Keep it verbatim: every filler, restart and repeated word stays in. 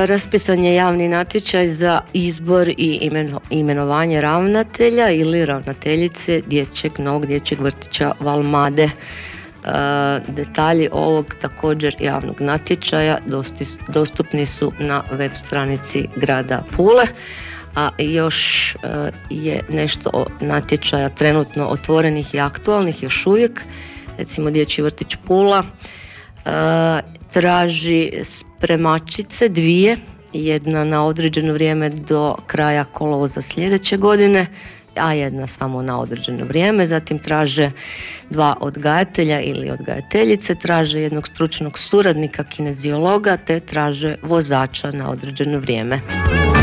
raspisan je javni natječaj za izbor i imeno, imenovanje ravnatelja ili ravnateljice dječjeg, novog dječjeg vrtića Valmade. Uh, detalji ovog također javnog natječaja dosti, dostupni su na web stranici grada Pule, a još uh, je nešto o natječaja trenutno otvorenih i aktualnih još uvijek. Recimo dječji vrtić Pula uh, traži spremačice dvije, jedna na određeno vrijeme do kraja kolovoza sljedeće godine, a jedna samo na određeno vrijeme. Zatim traže dva odgajatelja ili odgajateljice, traže jednog stručnog suradnika kineziologa te traže vozača na određeno vrijeme.